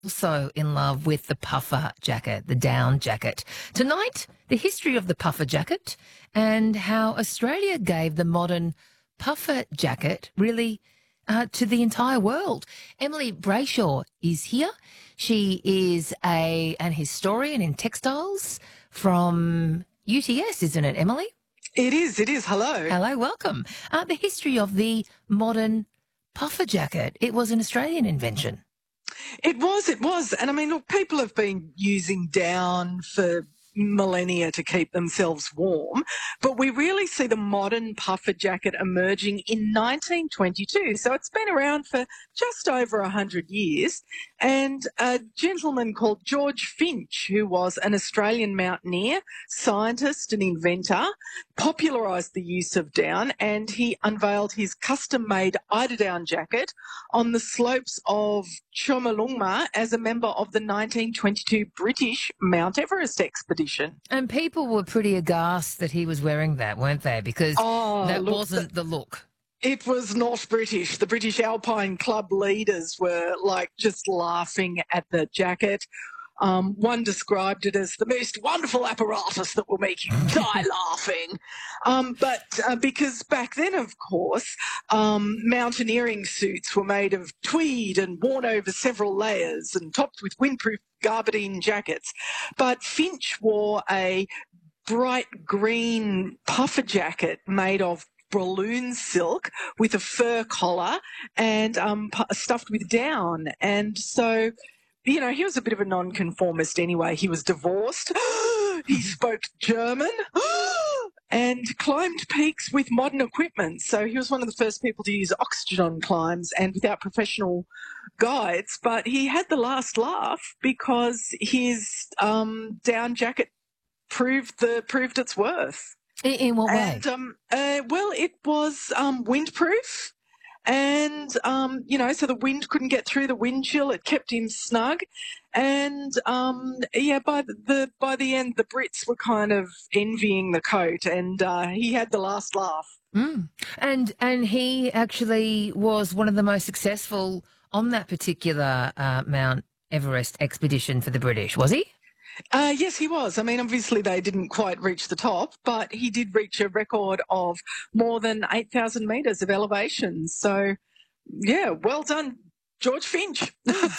Also in love with the puffer jacket, the down jacket. Tonight, the history of the puffer jacket and how Australia gave the modern puffer jacket really to the entire world. Emily Brayshaw is here. She is an historian in textiles from UTS, isn't it, Emily? It is. Hello. Hello, welcome. The history of the modern puffer jacket. It was an Australian invention. It was. And I mean, look, people have been using down for millennia to keep themselves warm, but we really see the modern puffer jacket emerging in 1922. So it's been around for just over 100 years. And a gentleman called George Finch, who was an Australian mountaineer, scientist and inventor, popularised the use of down, and he unveiled his custom-made eiderdown jacket on the slopes of Chomolungma as a member of the 1922 British Mount Everest expedition. And people were pretty aghast that he was wearing that, weren't they? Because that wasn't the look. It was not British. The British Alpine Club leaders were just laughing at the jacket. One described it as the most wonderful apparatus that will make you die laughing. Because back then, of course, mountaineering suits were made of tweed and worn over several layers and topped with windproof gabardine jackets. But Finch wore a bright green puffer jacket made of balloon silk with a fur collar and stuffed with down. And so, he was a bit of a nonconformist anyway. He was divorced. He spoke German and climbed peaks with modern equipment. So he was one of the first people to use oxygen on climbs and without professional guides. But he had the last laugh because his down jacket proved its worth. In what way? And, well, it was windproof. And, so the wind couldn't get through the wind chill. It kept him snug. And, by the end, the Brits were kind of envying the coat, and he had the last laugh. Mm. And he actually was one of the most successful on that particular Mount Everest expedition for the British, was he? Yes, he was. I mean, obviously they didn't quite reach the top, but he did reach a record of more than 8,000 metres of elevation. So, yeah, well done, George Finch.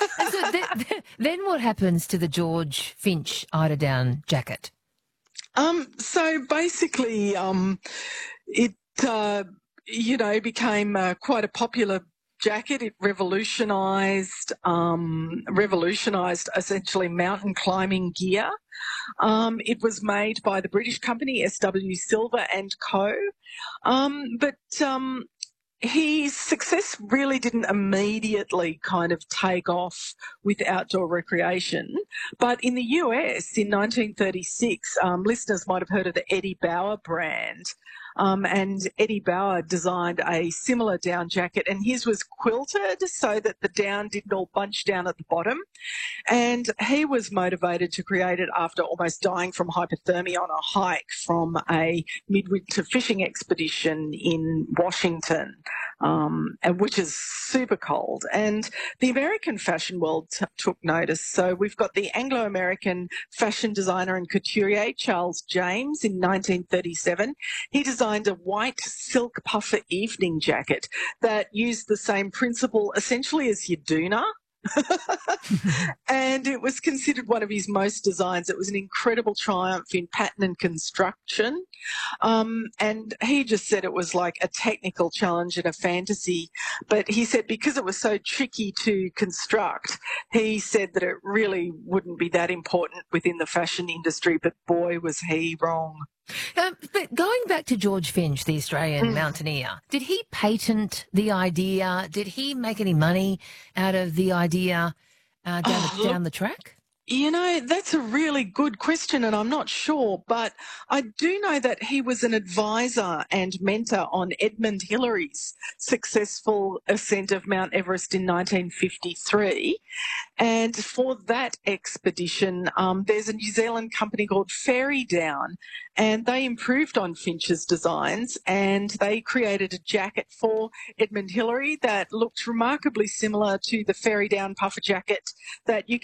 Then what happens to the George Finch eiderdown jacket? So basically, it became quite a popular jacket. It revolutionised essentially mountain climbing gear. It was made by the British company SW Silver and Co. But his success really didn't immediately kind of take off with outdoor recreation. But in the US in 1936, listeners might have heard of the Eddie Bauer brand. And Eddie Bauer designed a similar down jacket, and his was quilted so that the down didn't all bunch down at the bottom. And he was motivated to create it after almost dying from hypothermia on a hike from a midwinter fishing expedition in Washington, which is super cold. And the American fashion world took notice. So we've got the Anglo-American fashion designer and couturier Charles James in 1937. He designed a white silk puffer evening jacket that used the same principle essentially as your doona. And it was considered one of his most designs. It was an incredible triumph in pattern and construction. And he just said it was like a technical challenge and a fantasy. But he said because it was so tricky to construct, he said that it really wouldn't be that important within the fashion industry. But boy, was he wrong. But going back to George Finch, the Australian mountaineer, did he patent the idea? Did he make any money out of the idea down the track? You know, that's a really good question, and I'm not sure, but I do know that he was an advisor and mentor on Edmund Hillary's successful ascent of Mount Everest in 1953. And for that expedition, there's a New Zealand company called Ferry Down, and they improved on Finch's designs and they created a jacket for Edmund Hillary that looked remarkably similar to the Ferry Down puffer jacket that you